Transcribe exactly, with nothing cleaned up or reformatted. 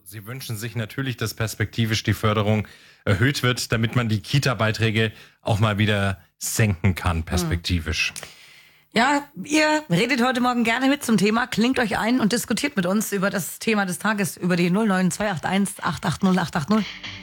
Sie wünschen sich natürlich, dass perspektivisch die Förderung erhöht wird, damit man die Kita-Beiträge auch mal wieder senken kann, perspektivisch. Ja, ihr redet heute Morgen gerne mit zum Thema, klingt euch ein und diskutiert mit uns über das Thema des Tages, über die null neun zwei acht eins acht acht null acht acht null.